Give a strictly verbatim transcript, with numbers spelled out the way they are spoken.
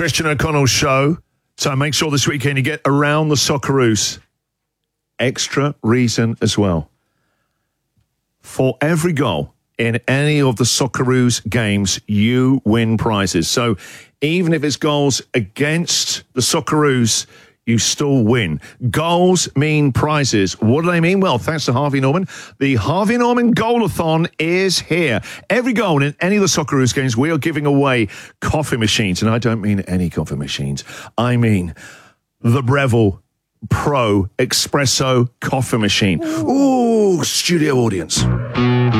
Christian O'Connell Show. So make sure this weekend you get around the Socceroos. Extra reason as well. For every goal in any of the Socceroos games, you win prizes. So even if it's goals against the Socceroos, you still win. Goals mean prizes. What do they mean? Well, thanks to Harvey Norman. The Harvey Norman Goal-a-thon is here. Every goal in any of the Socceroos games, we are giving away coffee machines. And I don't mean any coffee machines. I mean the Breville Pro Espresso coffee machine. Ooh, studio audience.